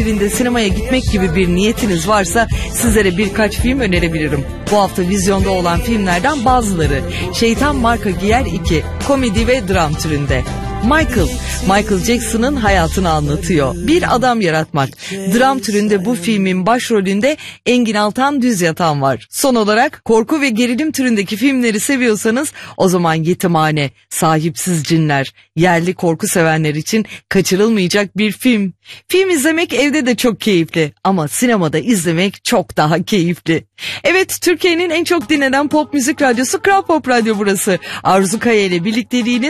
birinde sinemaya gitmek gibi bir niyetiniz varsa sizlere birkaç film önerebilirim. Bu hafta vizyonda olan filmlerden bazıları: Şeytan Marka Giyer 2, komedi ve dram türünde. Michael Jackson'ın hayatını anlatıyor. Bir adam yaratmak. Dram türünde bu filmin başrolünde Engin Altan Düzyatan var. Son olarak korku ve gerilim türündeki filmleri seviyorsanız o zaman Yetimhane, Sahipsiz Cinler, yerli korku sevenler için kaçırılmayacak bir film. Film izlemek evde de çok keyifli ama sinemada izlemek çok daha keyifli. Evet, Türkiye'nin en çok dinlenen pop müzik radyosu Kral Pop Radyo burası. Arzu Kaya ile birlikteliğiniz